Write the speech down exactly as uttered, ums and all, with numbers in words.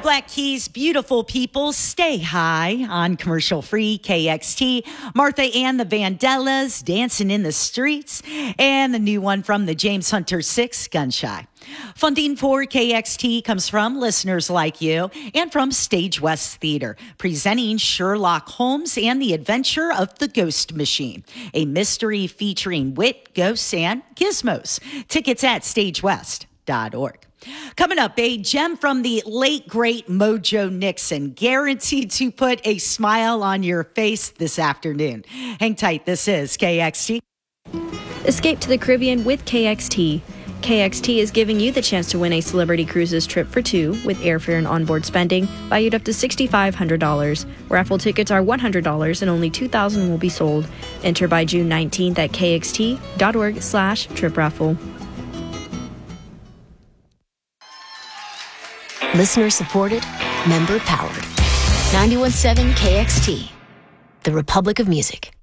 Black Keys, beautiful people, stay high on commercial free K X T. Martha and the Vandellas, Dancing in the Streets, and the new one from the James Hunter Six, Gun Shy. Funding for K X T comes from listeners like you and from Stage West Theater, presenting Sherlock Holmes and the Adventure of the Ghost Machine, a mystery featuring wit, ghosts, and gizmos. Tickets at stage west dot org. Coming up, a gem from the late, great Mojo Nixon, guaranteed to put a smile on your face this afternoon. Hang tight, this is K X T. Escape to the Caribbean with K X T. K X T is giving you the chance to win a Celebrity Cruises trip for two with airfare and onboard spending valued up to six thousand five hundred dollars. Raffle tickets are one hundred dollars and only two thousand will be sold. Enter by June nineteenth at kxt.org slash trip raffle. Listener supported, member powered. ninety-one point seven K X T, the Republic of Music.